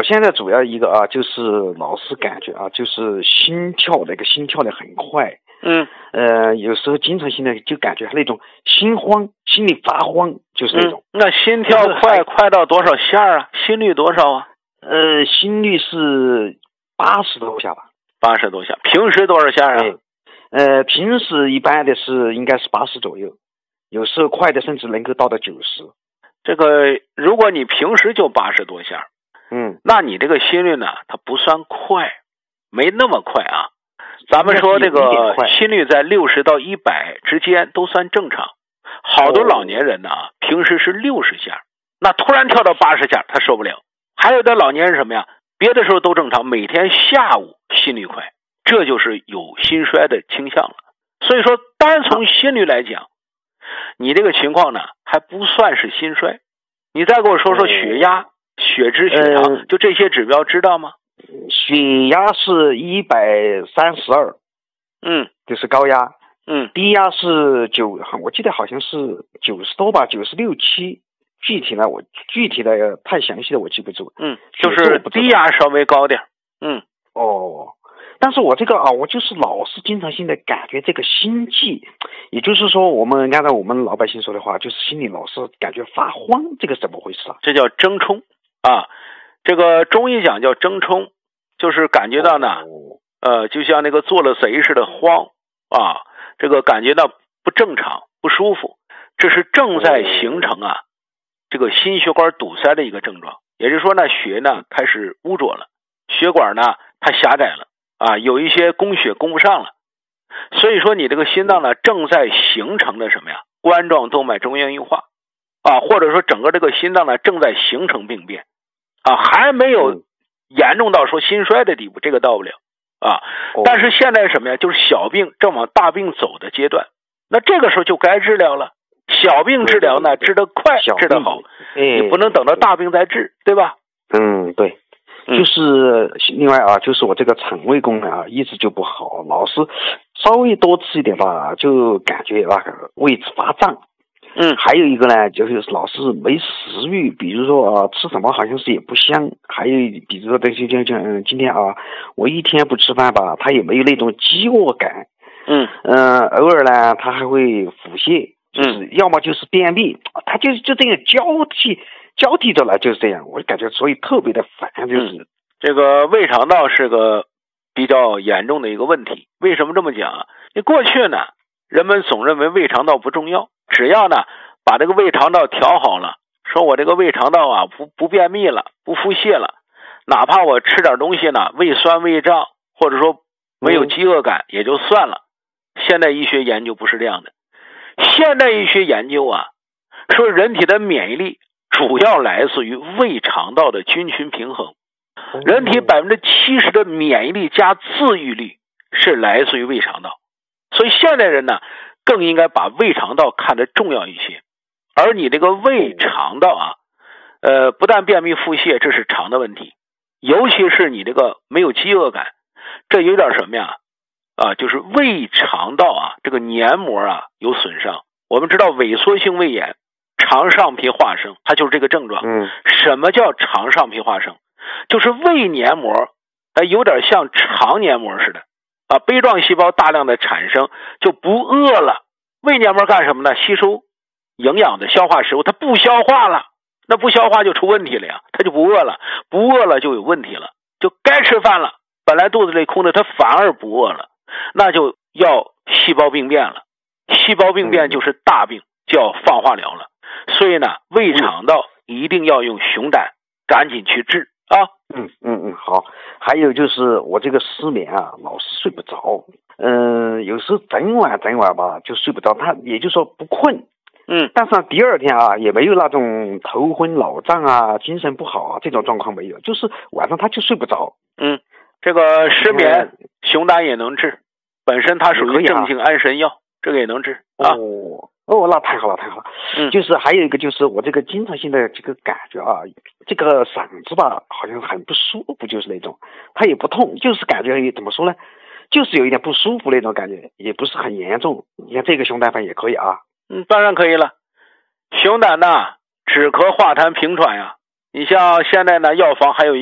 现在主要一个啊，就是老是感觉啊，就是心跳的很快。有时候经常性的就感觉那种心慌，心里发慌，就是那种。 那心跳快到多少下啊？心率多少啊？ 心率是80多下吧。 80多下。平时多少下啊？ 平时一般的应该是80左右，有时候快的甚至能够到90。 这个如果你平时就80多下，那你这个心率呢，它不算快，没那么快啊。咱们说这个心率在60到100之间都算正常。好多老年人呢，平时是60下，那突然跳到80下，他受不了。还有的老年人什么呀？别的时候都正常，每天下午心率快，这就是有心衰的倾向了。所以说，单从心率来讲，你这个情况呢，还不算是心衰。你再给我说说血压、血脂、血糖，就这些指标知道吗？ 血压是132，就是高压。低压是我记得好像是90多吧，96、7。具体的太详细的我记不住。 就是低压稍微高点。 但是我这个我就是老是经常性的感觉这个心悸，也就是说按照我们老百姓说的话，就是心里老是感觉发慌，这个怎么回事啊？ 这叫怔冲啊，这个中医讲叫怔冲，就是感觉到呢，就像那个做了贼似的慌啊，这个感觉到不正常、不舒服，这是正在形成这个心血管堵塞的一个症状。也就是说呢，血呢开始污浊了，血管呢它狭窄了有一些供血供不上了。所以说你这个心脏呢正在形成的什么呀？冠状动脉粥样硬化或者说整个这个心脏呢正在形成病变还没有严重到说心衰的地步，这个到不了但是现在什么呀？就是小病正往大病走的阶段，那这个时候就该治疗了。小病治疗呢，治得快，治得好，你不能等到大病再治，对吧？ 对。就是另外就是我这个肠胃功能一直就不好，老是稍微多吃一点吧，就感觉那个胃发胀。还有一个呢，就是老是没食欲，比如说吃什么好像是也不香。还有比如说今天我一天不吃饭吧，他也没有那种饥饿感。偶尔呢，他还会腹泻。就是要么就是便秘，他就这样交替着来，就是这样，我就感觉所以特别的烦。就是这个胃肠道是个比较严重的一个问题。为什么这么讲你过去呢，人们总认为胃肠道不重要，只要呢把这个胃肠道调好了，说我这个胃肠道不便秘了，不腹泻了，哪怕我吃点东西呢胃酸胃胀，或者说没有饥饿感也就算了。现代医学研究不是这样的。现代医学研究说人体的免疫力主要来自于胃肠道的菌群平衡。人体70%的免疫力加自愈力是来自于胃肠道，所以现代人呢更应该把胃肠道看得重要一些。而你这个胃肠道不但便秘腹泻，这是肠的问题，尤其是你这个没有饥饿感，这有点什么呀？就是胃肠道这个黏膜有损伤。我们知道萎缩性胃炎，肠上皮化生，它就是这个症状。什么叫肠上皮化生？就是胃黏膜有点像肠黏膜似的杯状细胞大量的产生，就不饿了。胃黏膜干什么呢？吸收营养的，消化食物，它不消化了，那不消化就出问题了呀，它就不饿了，不饿了就有问题了，就该吃饭了，本来肚子里空的，它反而不饿了，那就要细胞病变了。细胞病变就是大病，就要放化疗了。所以呢，胃肠道一定要用熊胆，赶紧去治好。还有就是我这个失眠老是睡不着。有时候整晚吧就睡不着，他也就是说不困。但是第二天也没有那种头昏脑胀精神不好这种状况没有，就是晚上他就睡不着。 这个失眠熊胆也能治，本身它属于镇静安神药，这个也能治那太好了。就是还有一个就是我这个经常性的这个感觉这个嗓子吧好像很不舒服，就是那种它也不痛，就是感觉怎么说呢，就是有一点不舒服那种感觉，也不是很严重。你看这个熊胆粉也可以当然可以了。熊胆呢止咳化痰平喘你像现在呢药房还有